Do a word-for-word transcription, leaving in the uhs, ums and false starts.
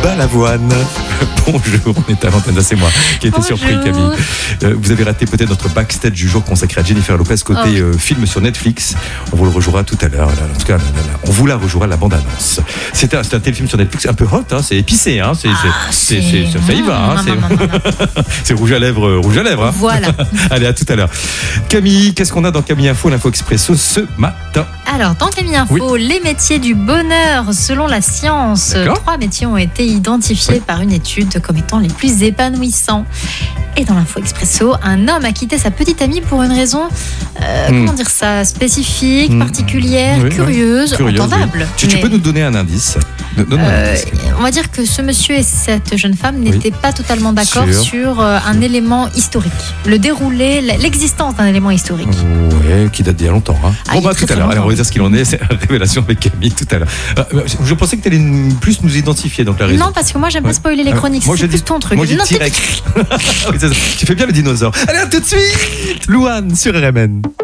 Balavoine. Bonjour, on est à l'antenne, c'est moi qui ai été Bonjour. surpris, Camille. Euh, vous avez raté peut-être notre backstage du jour consacré à Jennifer Lopez côté Oh. euh, film sur Netflix. On vous le rejouera tout à l'heure. Là, en tout cas, là, là, là, on vous la rejouera la bande-annonce. C'est un, c'est un téléfilm sur Netflix un peu hot, hein, c'est épicé, hein, c'est, Ah, c'est, c'est, c'est- c'est- ça y va. Hein, Mmh, c'est, mmh, mmh, mmh. c'est rouge à lèvres, euh, rouge à lèvres. Hein. Voilà. Allez, à tout à l'heure. Camille, qu'est-ce qu'on a dans Camille Info, l'info expresso ce matin? Alors, dans Camille Info, les métiers du bonheur selon la science. D'accord. Trois métiers ont été identifiés Oui. par une étude comme étant les plus épanouissants. Et dans l'info expresso, un homme a quitté sa petite amie pour une raison, euh, Hmm. comment dire ça, spécifique, Hmm. particulière, Oui, oui. curieuse, Curieuse, entendable. oui. Tu, tu Mais, peux nous donner un indice? Donne un euh, indice. on va dire que ce monsieur et cette jeune femme n'étaient pas totalement d'accord Sûr. sur euh, un élément historique. Le déroulé, l'existence d'un élément historique. Ouais, qui date d'il y a longtemps. Hein. Ah, Bon, il y a bah, très, tout à très l'heure. Allez, on va longtemps. dire ce qu'il en est. C'est la révélation avec Camille tout à l'heure. Euh, je pensais que tu allais plus nous identifier, donc la raison. Non, parce que moi j'aime Ouais. pas spoiler les Ah, chroniques. moi, C'est j'ai plus dit- ton truc. Moi, j'ai Non, T-Rex. Oui, c'est ça. Tu fais bien le dinosaure. Allez, à tout de suite. Louane sur R M N.